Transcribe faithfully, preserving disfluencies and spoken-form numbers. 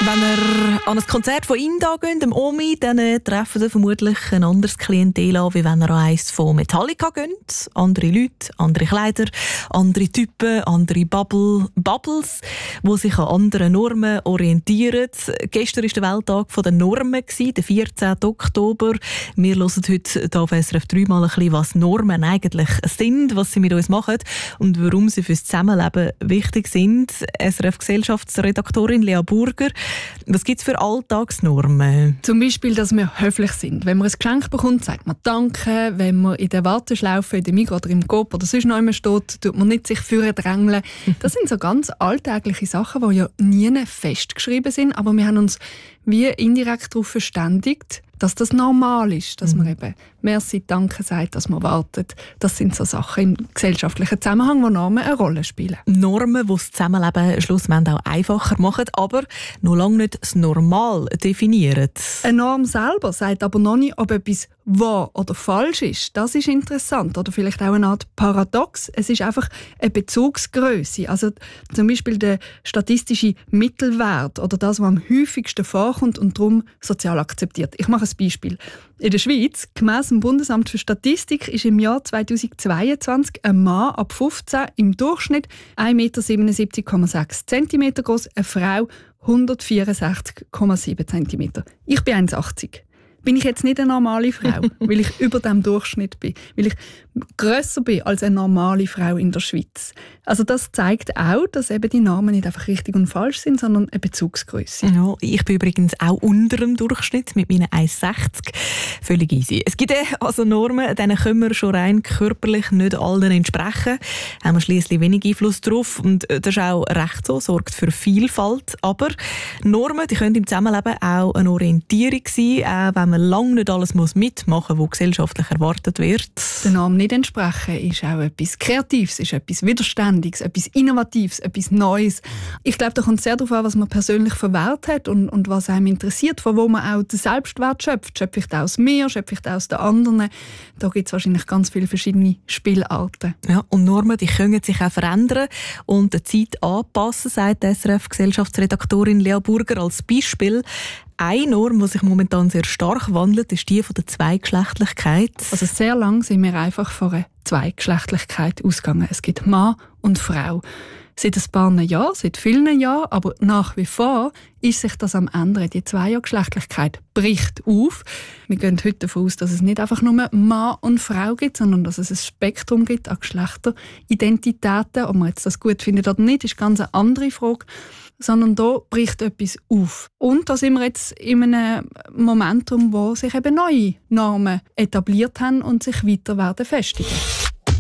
Wenn ihr an ein Konzert von Inda geht, dem Omi, dann treffen ihr vermutlich ein anderes Klientel an, wie wenn ihr an eins von Metallica geht. Andere Leute, andere Kleider, andere Typen, andere Bubble, Bubbles, die sich an anderen Normen orientieren. Gestern war der Welttag der Normen, der vierzehnten Oktober. Wir hören heute hier auf S R F drei mal ein bisschen, was Normen eigentlich sind, was sie mit uns machen und warum sie fürs Zusammenleben wichtig sind. S R F-Gesellschaftsredaktorin Lea Burger. Was gibt es für Alltagsnormen? Zum Beispiel, dass wir höflich sind. Wenn man ein Geschenk bekommt, sagt man Danke. Wenn man in der Warteschlaufe, in der Migros oder im Coop oder sonst noch immer steht, tut man nicht sich führen drängeln. Das sind so ganz alltägliche Sachen, die ja nie festgeschrieben sind, aber wir haben uns wie indirekt darauf verständigt, dass das normal ist, dass man eben Merci, Danke sagt, dass man wartet. Das sind so Sachen im gesellschaftlichen Zusammenhang, wo Normen eine Rolle spielen. Normen, die das Zusammenleben schlussendlich auch einfacher machen, aber noch lange nicht das Normal definieren. Eine Norm selber sagt aber noch nicht, ob etwas wahr oder falsch ist. Das ist interessant oder vielleicht auch eine Art Paradox. Es ist einfach eine Bezugsgröße. Also zum Beispiel der statistische Mittelwert oder das, was am häufigsten vorkommt und darum sozial akzeptiert. Ich mache ein Beispiel. In der Schweiz, gemäss dem Bundesamt für Statistik, ist im Jahr zweitausendzweiundzwanzig ein Mann ab fünfzehn im Durchschnitt ein Meter siebenundsiebzig Komma sechs Zentimeter groß, eine Frau hundertvierundsechzig Komma sieben Zentimeter. Ich bin eins Komma achtzig. Bin ich jetzt nicht eine normale Frau, weil ich über dem Durchschnitt bin, weil ich grösser bin als eine normale Frau in der Schweiz. Also das zeigt auch, dass eben die Normen nicht einfach richtig und falsch sind, sondern eine Bezugsgröße. Ja, ich bin übrigens auch unter dem Durchschnitt mit meinen eins Komma sechzig. Völlig easy. Es gibt also Normen, denen können wir schon rein körperlich nicht allen entsprechen. Haben wir schliesslich wenig Einfluss drauf und das ist auch recht so, sorgt für Vielfalt. Aber Normen, die können im Zusammenleben auch eine Orientierung sein, auch wenn man lange nicht alles mitmachen muss, was gesellschaftlich erwartet wird. Der Norm nicht entsprechen ist auch etwas Kreatives, ist etwas Widerständiges, etwas Innovatives, etwas Neues. Ich glaube, da kommt es sehr darauf an, was man persönlich für Wert hat und, und was einem interessiert, von wo man auch den Selbstwert schöpft. Schöpfe ich den aus mir, schöpfe ich den aus den anderen? Da gibt es wahrscheinlich ganz viele verschiedene Spielarten. Ja, und Normen, die können sich auch verändern und der Zeit anpassen, sagt S R F-Gesellschaftsredaktorin Lea Burger als Beispiel. Eine Norm, die sich momentan sehr stark wandelt, ist die von der Zweigeschlechtlichkeit. Also sehr lange sind wir einfach von einer Zweigeschlechtlichkeit ausgegangen. Es gibt Mann und Frau. Seit ein paar Jahren, seit vielen Jahren, aber nach wie vor ist sich das am Ende. Die Zweiergeschlechtlichkeit bricht auf. Wir gehen heute davon aus, dass es nicht einfach nur Mann und Frau gibt, sondern dass es ein Spektrum gibt an Geschlechteridentitäten. Ob man jetzt das gut findet oder nicht, ist ganz eine andere Frage. Sondern da bricht etwas auf. Und da sind wir jetzt in einem Momentum, wo sich eben neue Normen etabliert haben und sich weiter werden festigen.